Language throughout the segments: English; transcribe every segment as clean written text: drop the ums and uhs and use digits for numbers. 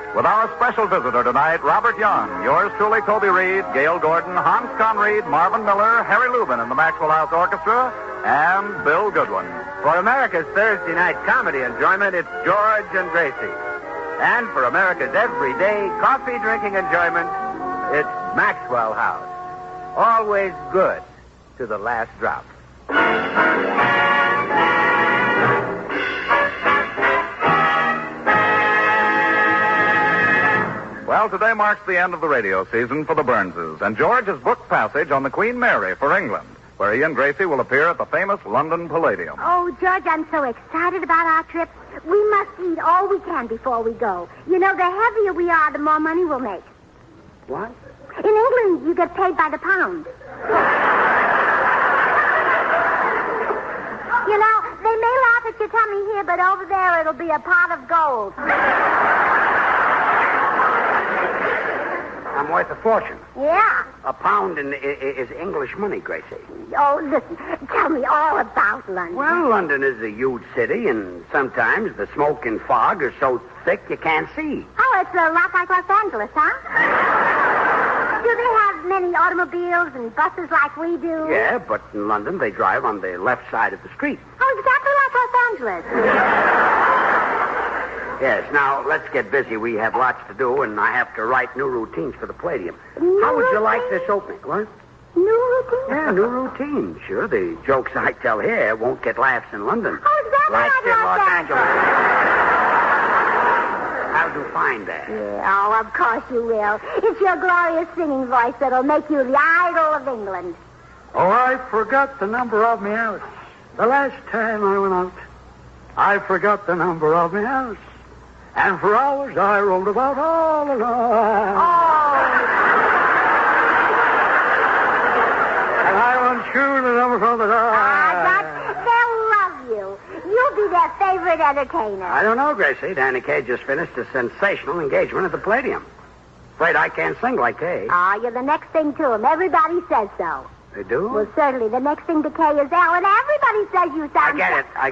With our special visitor tonight, Robert Young, yours truly, Toby Reed, Gail Gordon, Hans Conried, Marvin Miller, Harry Lubin in the Maxwell House Orchestra, and Bill Goodwin. For America's Thursday night comedy enjoyment, it's George and Gracie. And for America's everyday coffee-drinking enjoyment, it's Maxwell House. Always good to the last drop. Well, today marks the end of the radio season for the Burnses, and George has booked passage on the Queen Mary for England, where he and Gracie will appear at the famous London Palladium. Oh, George, I'm so excited about our trip. We must eat all we can before we go. You know, the heavier we are, the more money we'll make. What? In England, you get paid by the pound. You know, they may laugh at your tummy here, but over there it'll be a pot of gold. I'm worth a fortune. Yeah. A pound is English money, Gracie. Oh, listen, tell me all about London. Well, London is a huge city, and sometimes the smoke and fog are so thick you can't see. Oh, it's a lot like Los Angeles, huh? Do they have many automobiles and buses like we do? Yeah, but in London they drive on the left side of the street. Oh, exactly like Los Angeles. Yes, now let's get busy. We have lots to do, and I have to write new routines for the Palladium. How would you like this opening? What? New routine? Yeah, new routine. Sure, the jokes I tell here won't get laughs in London. Oh, exactly Like like in Los Los Angeles. How do you find that? Yeah, oh, of course you will. It's your glorious singing voice that'll make you the idol of England. Oh, I forgot the number of my house. The last time I went out, I forgot the number of my house. And for hours I rolled about all alone. And I went through the number from the door. They'll love you. You'll be their favorite entertainer. I don't know, Gracie. Danny Kaye just finished a sensational engagement at the Palladium. Afraid I can't sing like Kaye. Oh, you're the next thing to him. Everybody says so. They do? Well, certainly. The next thing to Kaye is Ellen. Everybody says you sound... I get it. I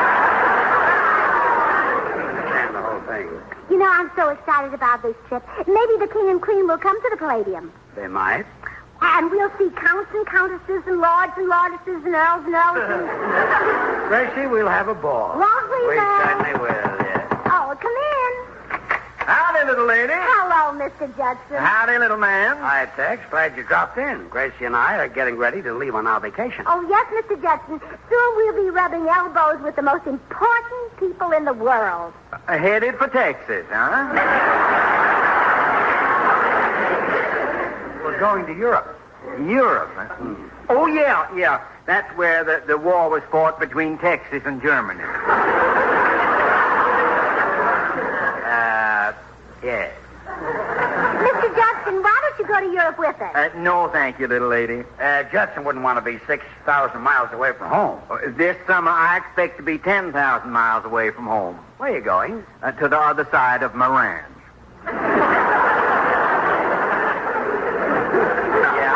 understand the whole thing. You know, I'm so excited about this trip. Maybe the king and queen will come to the Palladium. They might. And we'll see counts and countesses and lords and lordesses and earls and earlesses. Gracie, we'll have a ball. Won't we, We Mel? certainly will, yeah. Oh, come in. Howdy, little lady. Hello, Mr. Judson. Howdy, little man. Hi, Tex. Glad you dropped in. Gracie and I are getting ready to leave on our vacation. Oh, yes, Mr. Judson. Soon we'll be rubbing elbows with the most important people in the world. Headed for Texas, huh? We're going to Europe. Europe, huh? Oh, yeah. That's where the war was fought between Texas and Germany. Yes. Mr. Judson, why don't you go to Europe with us? No, thank you, little lady. Judson wouldn't want to be 6,000 miles away from home. This summer, I expect to be 10,000 miles away from home. Where are you going? To the other side of Moran. Yeah.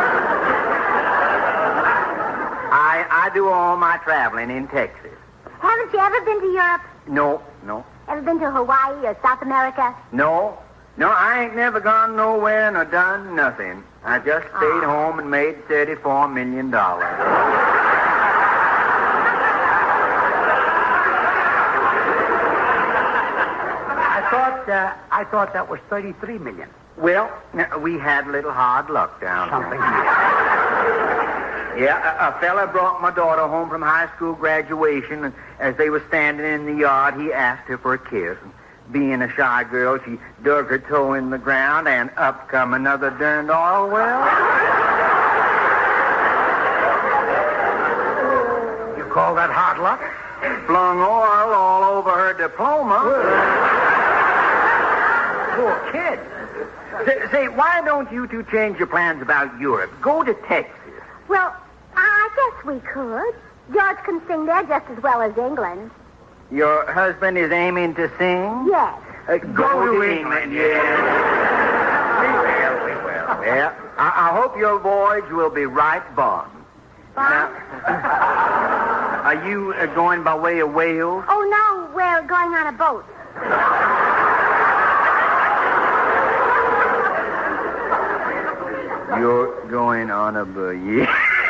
I do all my traveling in Texas. Haven't you ever been to Europe? No. Ever been to Hawaii or South America? No, I ain't never gone nowhere nor done nothing. I just stayed home and made $34 million. I thought that was $33 million. Well, we had a little hard luck down Something here. Yeah, a fella brought my daughter home from high school graduation, and as they were standing in the yard, he asked her for a kiss. And being a shy girl, she dug her toe in the ground, and up come another darned oil well. You call that hard luck? Flung oil all over her diploma. Poor kid. Say, why don't you two change your plans about Europe? Go to Texas. Well, I guess we could. George can sing there just as well as England. Your husband is aiming to sing? Yes. Go to England, yes. We will. Yeah. I hope your voyage will be right bon. Bon? Are you going by way of Wales? Oh, no, we're going on a boat. going on a year.